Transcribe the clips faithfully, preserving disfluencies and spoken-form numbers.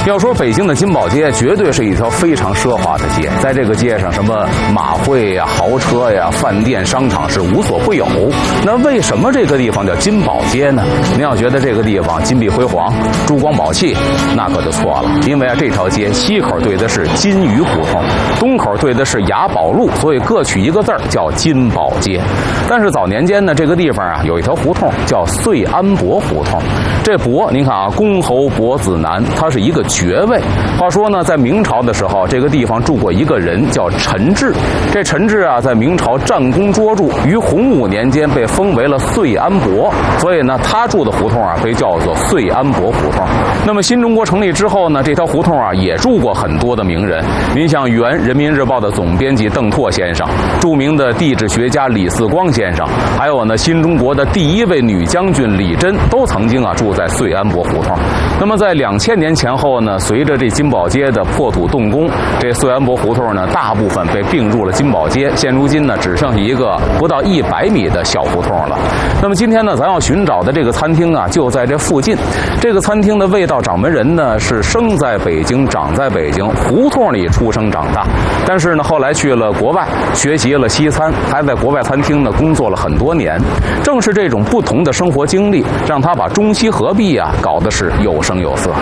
要说北京的金宝街，绝对是一条非常奢华的街，在这个街上，什么马会呀、豪车呀、饭店、商场是无所不有。那为什么这个地方叫金宝街呢？您要觉得这个地方金碧辉煌、珠光宝气，那可就错了。因为啊，这条街西口对的是金鱼胡同，东口对的是雅宝路，所以各取一个字儿叫金宝街。但是早年间呢，这个地方啊有一条胡同叫遂安伯胡同。这伯，您看啊，公侯伯子男，它是一个爵位。话说呢，在明朝的时候，这个地方住过一个人叫陈志。这陈志啊，在明朝战功卓著，于洪武年间被封为了遂安伯，所以呢，他住的胡同啊被叫做遂安伯胡同。那么新中国成立之后呢，这条胡同啊也住过很多的名人。您像原人民日报的总编辑邓拓先生，著名的地质学家李四光先生，还有呢新中国的第一位女将军李珍，都曾经啊住在遂安伯胡同。那么在两千年前后呢，随着这金宝街的破土动工，这遂安伯胡同呢大部分被并入了金宝街，现如今呢只剩下一个不到一百米的小胡同了。那么今天呢，咱要寻找的这个餐厅啊，就在这附近。这个餐厅的味道掌门人呢是生在北京，长在北京，胡同里出生长大，但是呢后来去了国外学习了西餐，还在国外餐厅呢工作了很多年。正是这种不同的生活经历，让他把中西合璧啊搞得是有声有色。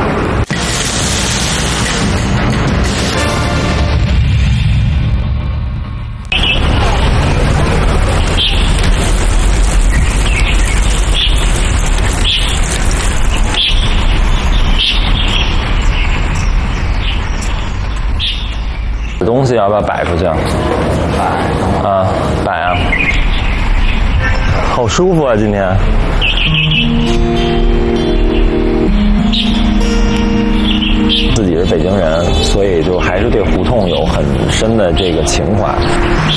东西要不要摆出去啊？啊，摆啊！好舒服啊，今天。自己是北京人，所以就还是对胡同有很深的这个情怀。